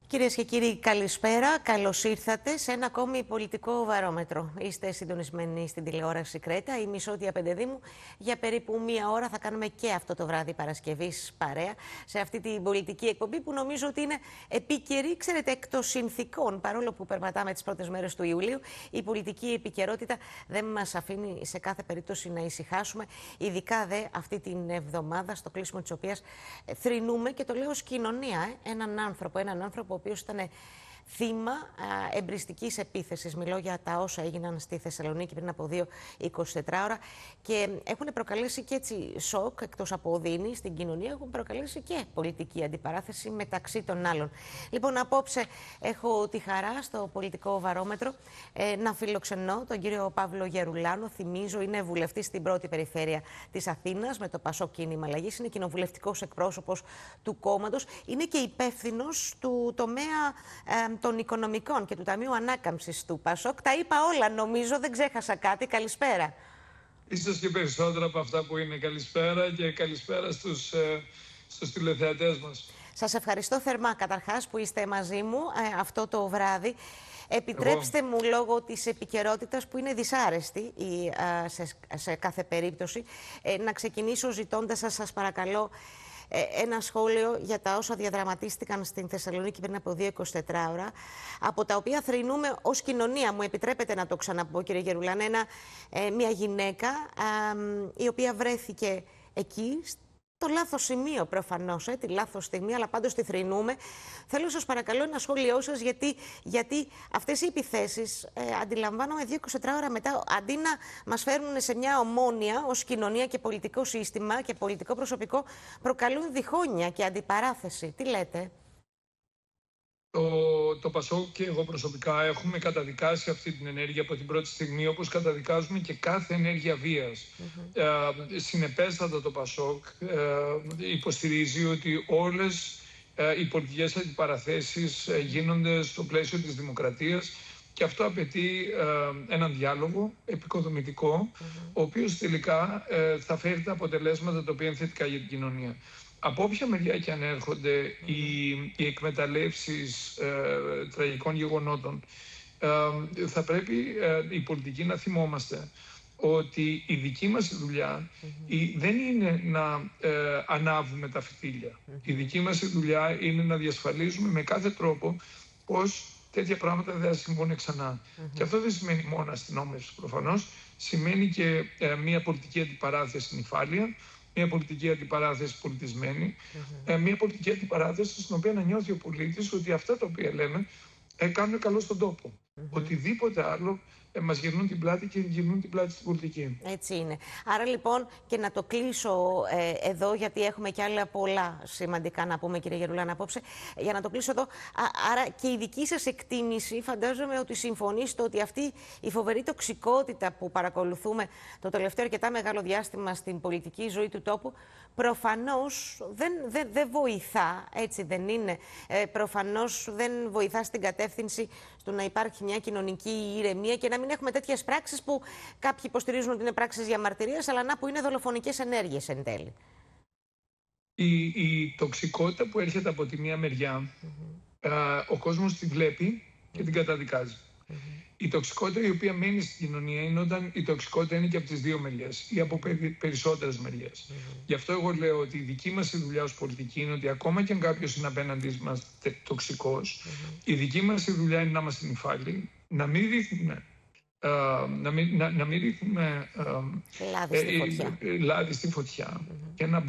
Κυρίες και κύριοι, καλησπέρα. Καλώς ήρθατε σε ένα ακόμη πολιτικό βαρόμετρο. Είστε συντονισμένοι στην τηλεόραση Κρέτα, η Μισότια Πεντεδήμου. Για περίπου μία ώρα θα κάνουμε και αυτό το βράδυ Παρασκευής παρέα σε αυτή την πολιτική εκπομπή που νομίζω ότι είναι επίκαιρη, ξέρετε, εκτός συνθηκών. Παρόλο που περπατάμε τις πρώτες μέρες του Ιουλίου, η πολιτική επικαιρότητα δεν μας αφήνει σε κάθε περίπτωση να ησυχάσουμε. Ειδικά δε αυτή την εβδομάδα, στο κλείσιμο της οποίας θρηνούμε, και το λέω ως κοινωνία, έναν άνθρωπο ο οποίος ήταν θύμα εμπριστικής επίθεσης. Μιλώ για τα όσα έγιναν στη Θεσσαλονίκη πριν από 24 ώρα και έχουν προκαλέσει και έτσι σοκ, εκτός από οδύνη στην κοινωνία, έχουν προκαλέσει και πολιτική αντιπαράθεση μεταξύ των άλλων. Λοιπόν, απόψε έχω τη χαρά στο πολιτικό βαρόμετρο να φιλοξενώ τον κύριο Παύλο Γερουλάνο. Θυμίζω, είναι βουλευτής στην πρώτη περιφέρεια της Αθήνας με το Πασόκ Κίνημα Αλλαγής, είναι κοινοβουλευτικός εκπρόσωπος του κόμματος, είναι και υπεύθυνος του τομέα των οικονομικών και του Ταμείου Ανάκαμψης του Πασόκ. Τα είπα όλα, νομίζω, δεν ξέχασα κάτι. Καλησπέρα. Ίσως και περισσότερα από αυτά που είναι. Καλησπέρα και καλησπέρα στους τηλεθεατές μας. Σας ευχαριστώ θερμά καταρχάς που είστε μαζί μου αυτό το βράδυ. Επιτρέψτε μου, λόγω της επικαιρότητας που είναι δυσάρεστη σε κάθε περίπτωση, να ξεκινήσω ζητώντας σας παρακαλώ ένα σχόλιο για τα όσα διαδραματίστηκαν στην Θεσσαλονίκη πριν από 24 ώρα, από τα οποία θρηνούμε ως κοινωνία. Μου επιτρέπετε να το ξαναπώ, κύριε Γερουλάνε, μια γυναίκα η οποία βρέθηκε εκεί, το λάθος σημείο προφανώς, τη λάθος στιγμή, αλλά πάντως τη θρηνούμε. Θέλω σας παρακαλώ ένα σχόλιο σας, γιατί αυτές οι επιθέσεις, αντιλαμβάνομαι 24 ώρα μετά, αντί να μας φέρνουν σε μια ομόνοια ως κοινωνία και πολιτικό σύστημα και πολιτικό προσωπικό, προκαλούν διχόνοια και αντιπαράθεση. Τι λέτε? Το Πασόκ και εγώ προσωπικά έχουμε καταδικάσει αυτή την ενέργεια από την πρώτη στιγμή, όπως καταδικάζουμε και κάθε ενέργεια βίας. Συνεπέστατα το Πασόκ υποστηρίζει ότι όλες οι πολιτικές αντιπαραθέσεις γίνονται στο πλαίσιο της δημοκρατίας και αυτό απαιτεί έναν διάλογο επικοδομητικό, ο οποίος τελικά θα φέρει τα αποτελέσματα τα οποία είναι θετικά για την κοινωνία. Από όποια μεριά και αν έρχονται οι εκμεταλλεύσεις τραγικών γεγονότων, θα πρέπει οι πολιτικοί να θυμόμαστε ότι η δική μας δουλειά δεν είναι να ανάβουμε τα φυτίλια. Η δική μας δουλειά είναι να διασφαλίζουμε με κάθε τρόπο πως τέτοια πράγματα δεν θα συμβούν ξανά. Και αυτό δεν σημαίνει μόνο αστυνόμευση προφανώς, σημαίνει και μια πολιτική αντιπαράθεση νυφάλια, μια πολιτική αντιπαράθεση πολιτισμένη, μια πολιτική αντιπαράθεση στην οποία να νιώθει ο πολίτης ότι αυτά τα οποία λέμε κάνουν καλό στον τόπο. Οτιδήποτε άλλο μας γυρνούν την πλάτη και γυρνούν την πλάτη στην πολιτική. Έτσι είναι. Άρα λοιπόν, και να το κλείσω εδώ, γιατί έχουμε και άλλα πολλά σημαντικά να πούμε, κύριε Γερουλάνο, απόψε, για να το κλείσω εδώ. Άρα και η δική σας εκτίμηση, φαντάζομαι ότι συμφωνήσετε ότι αυτή η φοβερή τοξικότητα που παρακολουθούμε το τελευταίο αρκετά μεγάλο διάστημα στην πολιτική ζωή του τόπου, προφανώς δεν βοηθά, έτσι δεν είναι? Προφανώς δεν βοηθά στην κατεύθυνση στο να υπάρχει μια κοινωνική ηρεμία και να μην έχουμε τέτοιες πράξεις που κάποιοι υποστηρίζουν ότι είναι πράξεις διαμαρτυρίας, αλλά να που είναι δολοφονικές ενέργειες εν τέλει. Η τοξικότητα που έρχεται από τη μία μεριά, ο κόσμος τη βλέπει και την καταδικάζει. Η τοξικότητα η οποία μένει στην κοινωνία είναι όταν η τοξικότητα είναι και από τις δύο μεριές ή από περισσότερες μεριές. Γι' αυτό εγώ λέω ότι η δική μας δουλειά ως πολιτική είναι ότι ακόμα και αν κάποιος είναι απέναντί μας τοξικός, η δική μας δουλειά είναι να είμαστε νυφάλιοι, να μην ρίχνουμε λάδι στη φωτιά και να